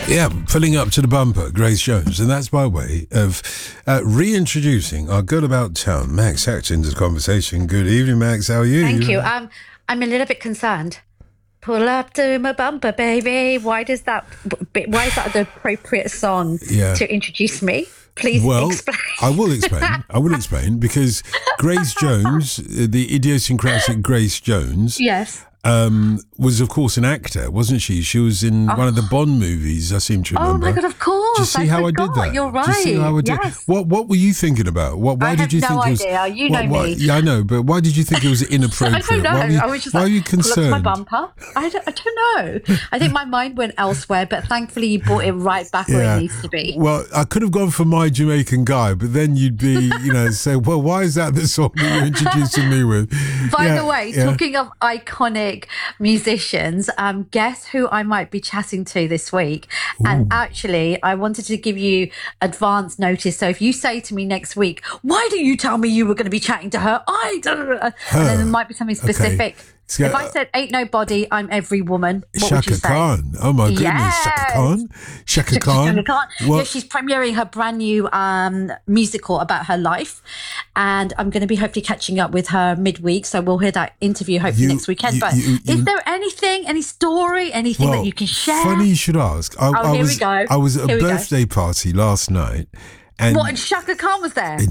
Yeah, filling up to the bumper, Grace Jones. And that's by way of reintroducing our girl about town, Max Hatchins, to the conversation. Good evening, Max. How are you? Thank you. I'm a little bit concerned. Pull up to my bumper, baby. Why is that the appropriate song to introduce me? Please explain. I will explain because Grace Jones, the idiosyncratic Grace Jones. Yes. Was of course an actor, wasn't she? She was in one of the Bond movies, I seem to remember. Oh my God, of course. Do you see how I did that? You're right. Do you see how I did? Yes. What were you thinking about? Why did you think no it was? idea. You know me. Yeah, I know, but why did you think it was inappropriate? I don't know. I was just why are you concerned? My bumper. I don't know. I think my mind went elsewhere, but thankfully you brought it right back where it needs to be. Well, I could have gone for My Jamaican Guy, but then you'd be, say, well, why is that the song that you're introducing me with? By the way, talking of iconic musicians, guess who I might be chatting to this week? Ooh. And actually, I wanted to give you advance notice. So if you say to me next week, why didn't you tell me you were going to be chatting to her? And then there might be something specific. Okay. If I said ain't nobody, I'm every woman, what would you say? Chaka Khan. Oh my goodness. Yes. Chaka Khan. Chaka Khan. Well, she's premiering her brand new musical about her life. And I'm going to be hopefully catching up with her midweek. So we'll hear that interview hopefully next weekend. But is there any story, anything that you can share? Funny you should ask. Here we go. I was at a birthday party last night. And Shaka Khan was there?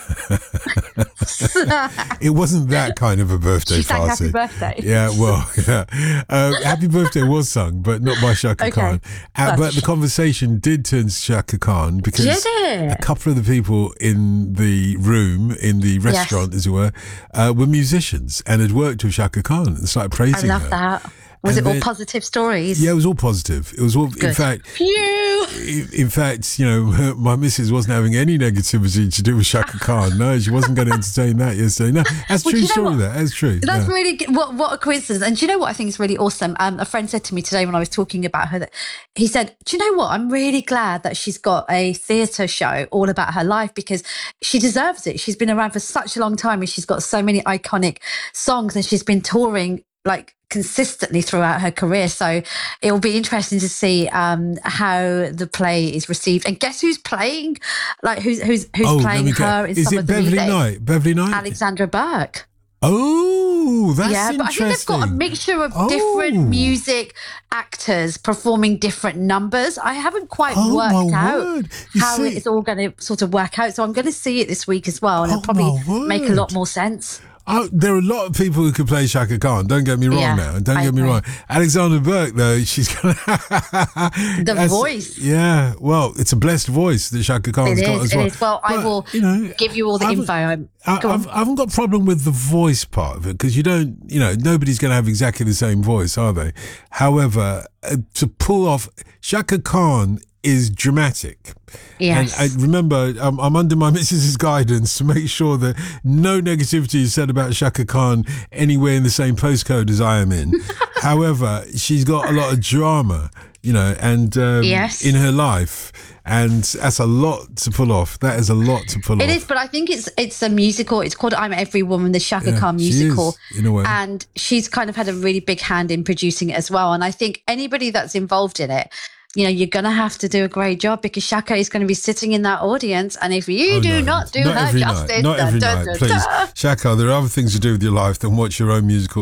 It wasn't that kind of a birthday party. Happy birthday. Yeah, well, Happy Birthday was sung, but not by Shaka Khan. But the conversation did turn to Shaka Khan because a couple of the people in the room, in the restaurant, as it were musicians and had worked with Shaka Khan and started praising her. I love that. Was it all positive stories? Yeah, it was all positive. It was all, good. in fact, my missus wasn't having any negativity to do with Shaka Khan. No, she wasn't going to entertain that yesterday. No, that's true story. That's true. That's really good. What a coincidence. And do you know what I think is really awesome? A friend said to me today when I was talking about her, that he said, do you know what? I'm really glad that she's got a theatre show all about her life because she deserves it. She's been around for such a long time and she's got so many iconic songs and she's been touring consistently throughout her career. So it will be interesting to see how the play is received. And guess who's playing? Who's playing her in some of the music? Beverly Knight? Alexandra Burke. Oh, that's interesting. But I think they've got a mixture of different music actors performing different numbers. I haven't quite worked out how it's all going to sort of work out. So I'm going to see it this week as well. And it'll probably make a lot more sense. There are a lot of people who could play Shaka Khan. Don't get me wrong now. Don't get me wrong. Alexandra Burke, though, she's got the voice. Yeah, well, it's a blessed voice that Shaka Khan's got as well. It is. Well, I will give you all the info. I haven't got a problem with the voice part of it because nobody's going to have exactly the same voice, are they? However, to pull off Shaka Khan is dramatic. Yes. And I remember I'm under my missus's guidance to make sure that no negativity is said about Shaka Khan anywhere in the same postcode as I am in. However, she's got a lot of drama, and in her life. And that's a lot to pull off. That is a lot to pull off. It is, but I think it's a musical. It's called I'm Every Woman, the Shaka Khan musical. She is, in a way. And she's kind of had a really big hand in producing it as well. And I think anybody that's involved in it, you're going to have to do a great job because Shaka is going to be sitting in that audience. And if you not do her justice... Not every night, please. Shaka, there are other things to do with your life than watch your own musical